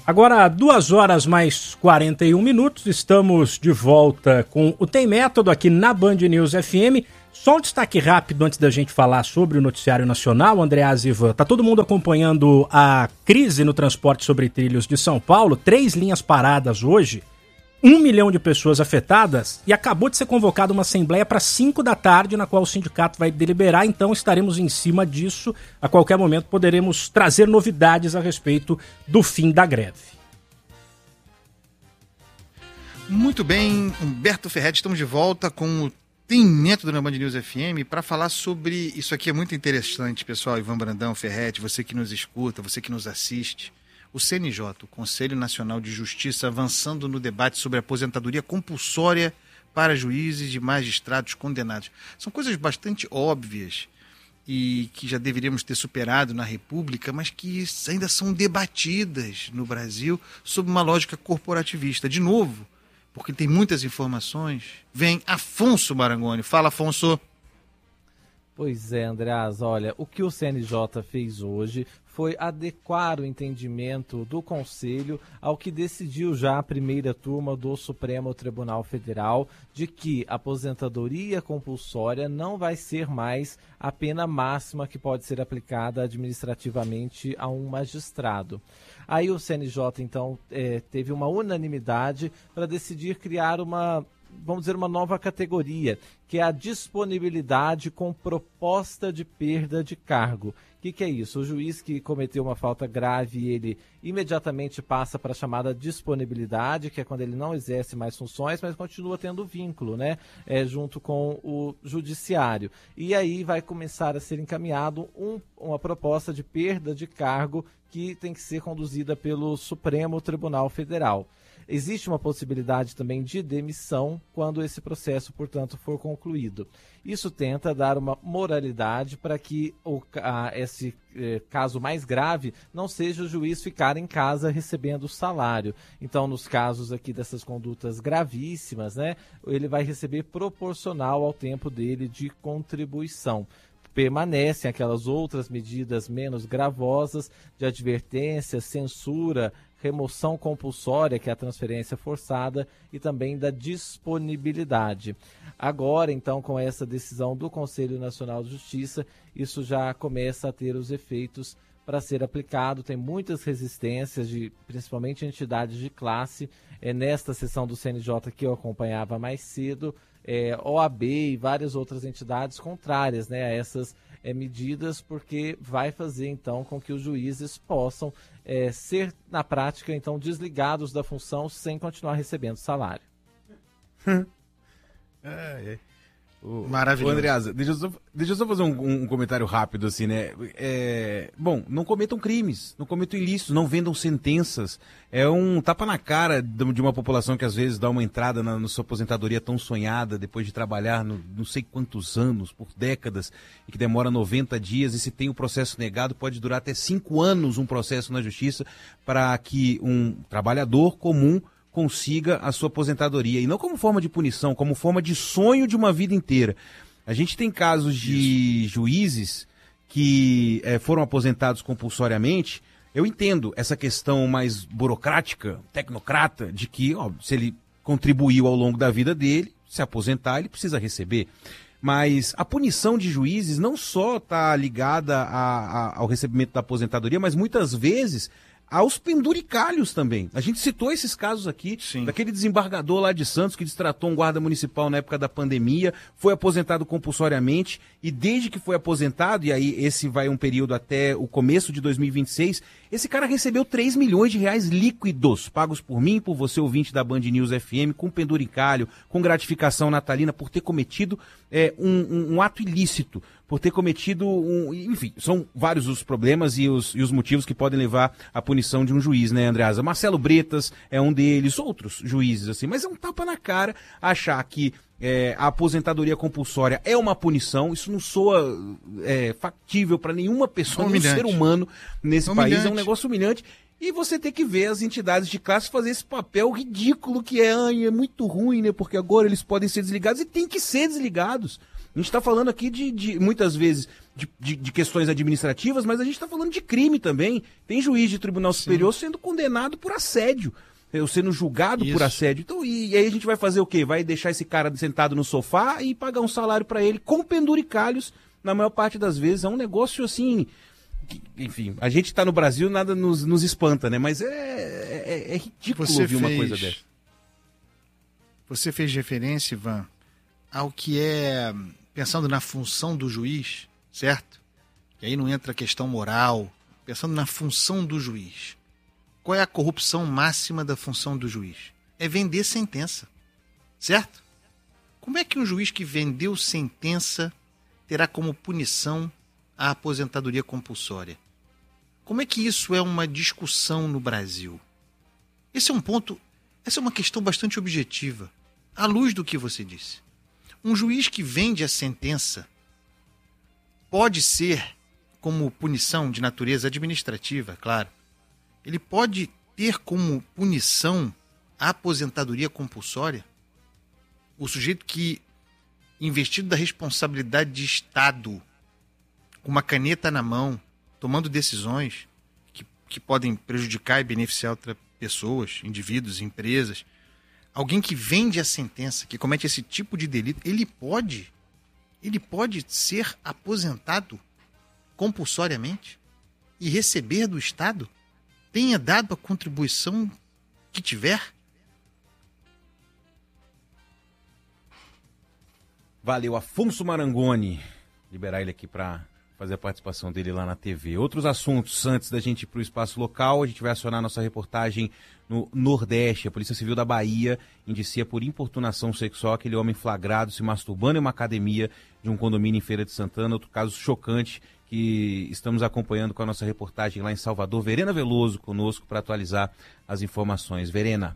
Agora, 2h mais 41, estamos de volta com o Tem Método aqui na Band News FM. Só um destaque rápido antes da gente falar sobre o noticiário nacional, Andreas e Ivan. Tá todo mundo acompanhando a crise no transporte sobre trilhos de São Paulo, 3 linhas paradas hoje, 1 milhão de pessoas afetadas e acabou de ser convocada uma assembleia para 5 da tarde, na qual o sindicato vai deliberar, então estaremos em cima disso. A qualquer momento poderemos trazer novidades a respeito do fim da greve. Muito bem, Humberto Ferretti, estamos de volta com o Tem Método na Band News FM para falar sobre isso aqui. É muito interessante, pessoal. Ivan Brandão, Ferretti, você que nos escuta, você que nos assiste. O CNJ, o Conselho Nacional de Justiça, avançando no debate sobre a aposentadoria compulsória para juízes e magistrados condenados. São coisas bastante óbvias e que já deveríamos ter superado na República, mas que ainda são debatidas no Brasil sob uma lógica corporativista. De novo, porque tem muitas informações, vem Afonso Marangoni. Fala, Afonso. Pois é, Andreas, olha, o que o CNJ fez hoje foi adequar o entendimento do Conselho ao que decidiu já a primeira turma do Supremo Tribunal Federal, de que a aposentadoria compulsória não vai ser mais a pena máxima que pode ser aplicada administrativamente a um magistrado. Aí o CNJ, então, teve uma unanimidade para decidir criar uma nova categoria, que é a disponibilidade com proposta de perda de cargo. O que é isso? O juiz que cometeu uma falta grave, ele imediatamente passa para a chamada disponibilidade, que é quando ele não exerce mais funções, mas continua tendo vínculo, né? Junto com o judiciário. E aí vai começar a ser encaminhado uma proposta de perda de cargo que tem que ser conduzida pelo Supremo Tribunal Federal. Existe uma possibilidade também de demissão quando esse processo, portanto, for concluído. Isso tenta dar uma moralidade para que esse caso mais grave não seja o juiz ficar em casa recebendo salário. Então, nos casos aqui dessas condutas gravíssimas, né, ele vai receber proporcional ao tempo dele de contribuição. Permanecem aquelas outras medidas menos gravosas de advertência, censura, remoção compulsória, que é a transferência forçada, e também da disponibilidade. Agora, então, com essa decisão do Conselho Nacional de Justiça, isso já começa a ter os efeitos para ser aplicado. Tem muitas resistências, principalmente entidades de classe. Nesta sessão do CNJ que eu acompanhava mais cedo, OAB e várias outras entidades contrárias, né, a essas medidas, porque vai fazer então com que os juízes possam ser, na prática, então, desligados da função sem continuar recebendo salário. Maravilhoso. Andreas, deixa eu só fazer um comentário rápido, assim, né? Bom, não cometam crimes, não cometam ilícitos, não vendam sentenças. É um tapa na cara de uma população que às vezes dá uma entrada na sua aposentadoria tão sonhada, depois de trabalhar não sei quantos anos, por décadas, e que demora 90 dias, e se tem o processo negado, pode durar até 5 anos um processo na justiça para que um trabalhador comum consiga a sua aposentadoria, e não como forma de punição, como forma de sonho de uma vida inteira. A gente tem casos de juízes que foram aposentados compulsoriamente. Eu entendo essa questão mais burocrática, tecnocrata, de que se ele contribuiu ao longo da vida dele, se aposentar, ele precisa receber. Mas a punição de juízes não só está ligada ao recebimento da aposentadoria, mas muitas vezes aos penduricalhos também. A gente citou esses casos aqui, sim, daquele desembargador lá de Santos que destratou um guarda municipal na época da pandemia, foi aposentado compulsoriamente, e desde que foi aposentado, e aí esse vai um período até o começo de 2026, esse cara recebeu 3 milhões de reais líquidos, pagos por mim, por você, ouvinte da Band News FM, com penduricalho, com gratificação natalina, por ter cometido um ato ilícito, por ter cometido enfim, são vários os problemas e os motivos que podem levar à punição de um juiz, né, Andreasa? Marcelo Bretas é um deles, outros juízes, assim, mas é um tapa na cara achar que a aposentadoria compulsória é uma punição. Isso não soa factível para nenhuma pessoa, nenhum ser humano nesse país, é um negócio humilhante. E você tem que ver as entidades de classe fazer esse papel ridículo que é muito ruim, né? Porque agora eles podem ser desligados e tem que ser desligados. A gente está falando aqui de muitas vezes de questões administrativas, mas a gente está falando de crime também. Tem juiz de tribunal superior sendo condenado por assédio, sendo julgado por assédio. Então, e aí a gente vai fazer o quê? Vai deixar esse cara sentado no sofá e pagar um salário para ele com penduricalhos, na maior parte das vezes. É um negócio assim... Enfim, a gente está no Brasil, nada nos espanta, né? Mas é ridículo ouvir uma coisa dessa. Você fez referência, Ivan, ao que é, pensando na função do juiz, certo? E aí não entra a questão moral, pensando na função do juiz. Qual é a corrupção máxima da função do juiz? É vender sentença, certo? Como é que um juiz que vendeu sentença terá como punição a aposentadoria compulsória? Como é que isso é uma discussão no Brasil? Esse é um ponto, essa é uma questão bastante objetiva, à luz do que você disse. Um juiz que vende a sentença pode ser, como punição de natureza administrativa, claro, ele pode ter como punição a aposentadoria compulsória? O sujeito que, investido da responsabilidade de Estado, com uma caneta na mão, tomando decisões que podem prejudicar e beneficiar outras pessoas, indivíduos, empresas, alguém que vende a sentença, que comete esse tipo de delito, ele pode ser aposentado compulsoriamente e receber do Estado, tenha dado a contribuição que tiver? Valeu, Afonso Marangoni. Liberar ele aqui para fazer a participação dele lá na TV. Outros assuntos, antes da gente ir para o espaço local, a gente vai acionar nossa reportagem no Nordeste. A Polícia Civil da Bahia indicia por importunação sexual aquele homem flagrado se masturbando em uma academia de um condomínio em Feira de Santana. Outro caso chocante que estamos acompanhando com a nossa reportagem lá em Salvador. Verena Veloso conosco para atualizar as informações. Verena.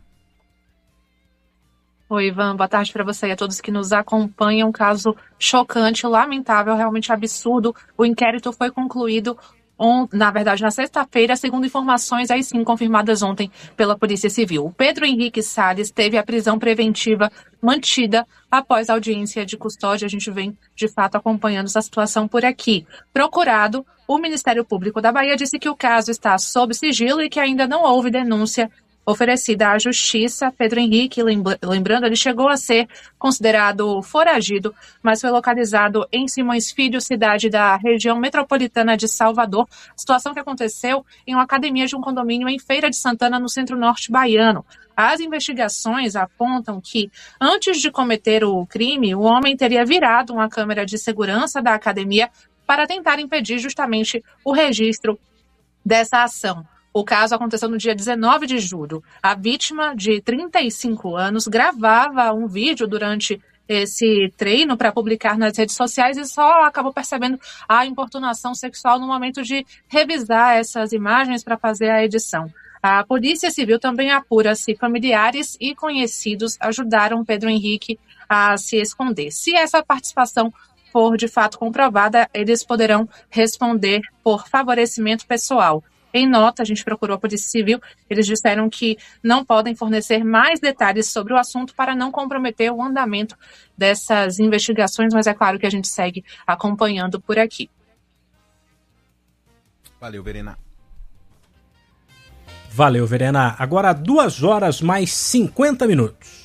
Oi, Ivan, boa tarde para você e a todos que nos acompanham. Um caso chocante, lamentável, realmente absurdo. O inquérito foi concluído, na sexta-feira, segundo informações aí sim confirmadas ontem pela Polícia Civil. O Pedro Henrique Salles teve a prisão preventiva mantida após a audiência de custódia. A gente vem, de fato, acompanhando essa situação por aqui. Procurado, o Ministério Público da Bahia disse que o caso está sob sigilo e que ainda não houve denúncia oferecida à Justiça. Pedro Henrique, lembrando, ele chegou a ser considerado foragido, mas foi localizado em Simões Filho, cidade da região metropolitana de Salvador. Situação que aconteceu em uma academia de um condomínio em Feira de Santana, no centro-norte baiano. As investigações apontam que, antes de cometer o crime, o homem teria virado uma câmera de segurança da academia para tentar impedir justamente o registro dessa ação. O caso aconteceu no dia 19 de julho. A vítima, de 35 anos, gravava um vídeo durante esse treino para publicar nas redes sociais e só acabou percebendo a importunação sexual no momento de revisar essas imagens para fazer a edição. A Polícia Civil também apura se familiares e conhecidos ajudaram Pedro Henrique a se esconder. Se essa participação for de fato comprovada, eles poderão responder por favorecimento pessoal. Em nota, a gente procurou a Polícia Civil, eles disseram que não podem fornecer mais detalhes sobre o assunto para não comprometer o andamento dessas investigações, mas é claro que a gente segue acompanhando por aqui. Valeu, Verena. Valeu, Verena. Agora 2 horas mais 50 minutos.